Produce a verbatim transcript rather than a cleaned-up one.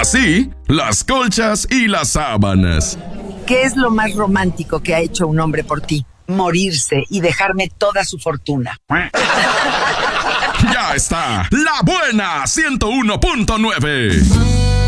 Así, las colchas y las sábanas. ¿Qué es lo más romántico que ha hecho un hombre por ti? Morirse y dejarme toda su fortuna. Ya está, La Buena ciento uno punto nueve.